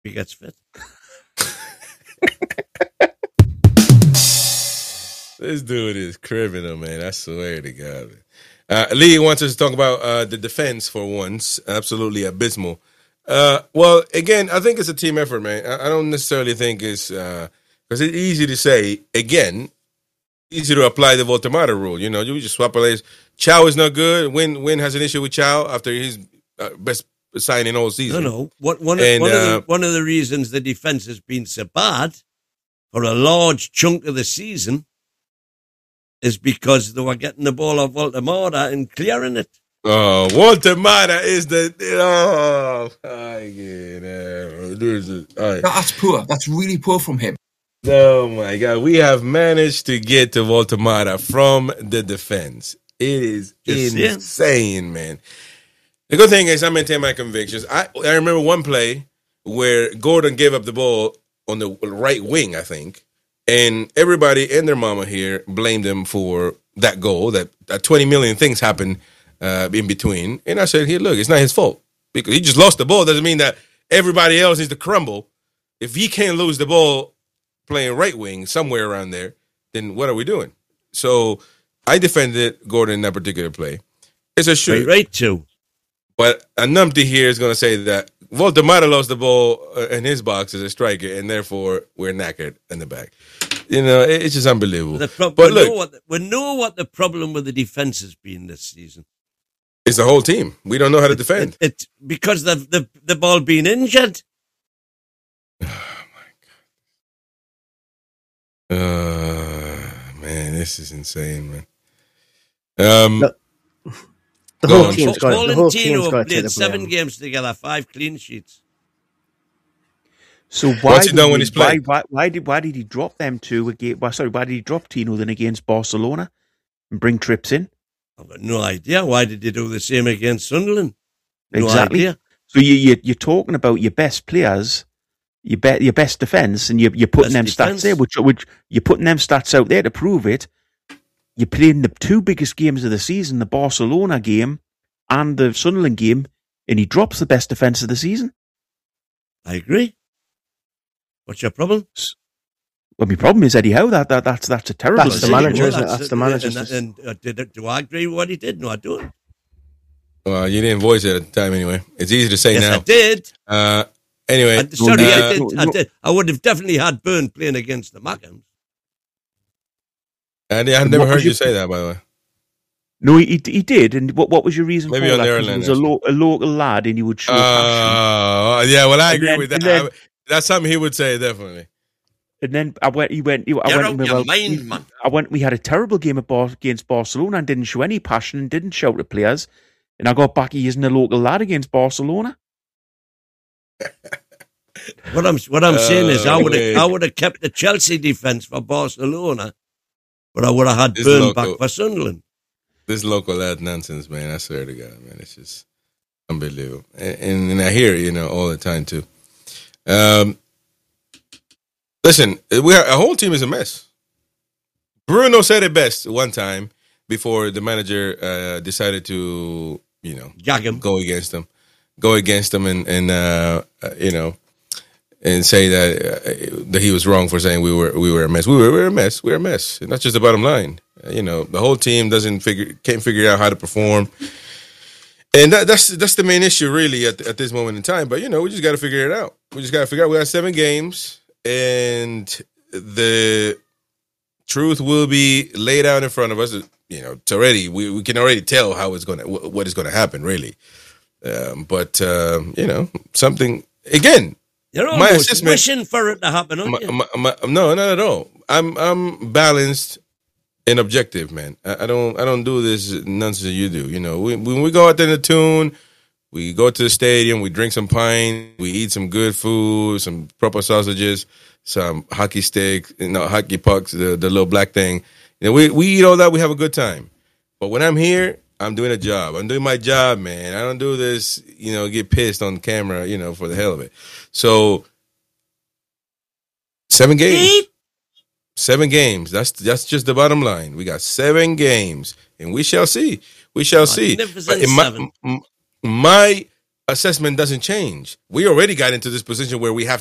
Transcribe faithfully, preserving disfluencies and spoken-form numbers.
He gets fit. This dude is criminal, man. I swear to God. Uh, Lee wants us to talk about uh, the defense for once. Absolutely abysmal. Uh, well, again, I think it's a team effort, man. I, I don't necessarily think it's because uh, it's easy to say, again, easy to apply the Voltemata rule. You know, you just swap players. Chow is not good. Win Win has an issue with Chow after his uh, best signing all season. No, no. What, one, of, and, one, uh, of the, one of the reasons the defence has been so bad for a large chunk of the season is because they were getting the ball off Voltemata and clearing it. Oh, Voltemata is the oh, I get it. There's a, all right. That's poor. That's really poor from him. Oh my God, we have managed to get to Voltemata from the defense. It is Just insane, saying. man. The good thing is I maintain my convictions. I I remember one play where Gordon gave up the ball on the right wing, I think, and everybody and their mama here blamed him for that goal. That, that twenty million things happened uh, in between, and I said, "Here, look, it's not his fault because he just lost the ball. Doesn't mean that everybody else needs to crumble. If he can't lose the ball playing right wing somewhere around there, then what are we doing?" So I defended Gordon in that particular play. It's a shoot. Right, right too. But a numpty here is going to say that Voltemata lost the ball in his box as a striker, and therefore we're knackered in the back. You know, it's just unbelievable. The pro- but we, look, know what the, we know what the problem with the defence has been this season. it's the whole team. We don't know how to defend. It, it, because the the the ball being injured. Uh, man, this is insane, man. Um, the the go whole on. team's got the whole team's Valentino got to take played the seven blame. games together, five clean sheets. So why What's he did done when he's why, playing? why, why did why did he drop them two again? Well, sorry, why did he drop Tino then against Barcelona and bring Trips in? I've got no idea. Why did he do the same against Sunderland? No Exactly. idea. So you, you you're talking about your best players, your be, your best defense, and you're you're putting Best them defence. stats there, which which you're putting them stats out there to prove it. You're playing the two biggest games of the season, the Barcelona game and the Sunderland game, and he drops the best defense of the season. I agree. What's your problem? Well, my problem is Eddie Howe. That, that that's that's a terrible. That's the decision. manager, isn't it? that's That's the manager's And, and, uh, did, do I agree with what he did? No, I don't. Well, you didn't voice it at the time anyway. It's easy to say Yes, now. I did. Uh, anyway, I, sorry, uh, I did. I did. I would have definitely had Byrne playing against the Mackhams. I, I've never What heard was you your- say that, by the way. No, he, he he did. And what what was your reason Maybe for on that? the 'Cause he airline, was a, lo- a local lad, and he would show passion. Oh, yeah. Well, I And agree then- with that. and then- I- that's something he would say, definitely. And then I went. He went. He, I Get went. out with, your well, mind, he- man. I went. We had a terrible game at Bar- against Barcelona and didn't show any passion and didn't shout at players. And I got back. He isn't a local lad against Barcelona. What I'm what I'm saying is, I Uh, would wait. have I would have kept the Chelsea defence for Barcelona, but I would have had This Byrne local- back for Sunderland. This local lad nonsense, man. I swear to God, man. It's just unbelievable. And, and, and I hear it, you know, all the time, too. Um, listen, we are, our whole team is a mess. Bruno said it best one time before the manager uh, decided to, you know, Jag him. go against them, go against them, and and uh, uh, you know, and say that uh, that he was wrong for saying we were we were a mess. We were, we were a mess. We're a mess. And that's just the bottom line. Uh, you know, the whole team doesn't figure can't figure out how to perform, and that, that's that's the main issue really at at this moment in time. But you know, we just got to figure it out. We just got to figure out. We got seven games, and the truth will be laid out in front of us. You know, it's already we, we can already tell how it's gonna what is gonna happen really. Um, but um, you know, something again. You're My almost assessment- wishing for it to happen, aren't My, you? my, my, no, not at all. I'm I'm balanced and objective, man. I, I don't I don't do this nonsense you do. You know, we, when we go out there in the tune, we go to the stadium, we drink some pint, we eat some good food, some proper sausages, some hockey sticks, you know, hockey pucks, the the little black thing. You know, we we eat all that. We have a good time. But when I'm here, I'm doing a job. I'm doing my job, man. I don't do this, you know, get pissed on camera, you know, for the hell of it. So, seven games. Beep. Seven games. That's that's just the bottom line. We got seven games, and we shall see. We shall see. Magnificent But in my, seven. m- my assessment doesn't change. We already got into this position where we have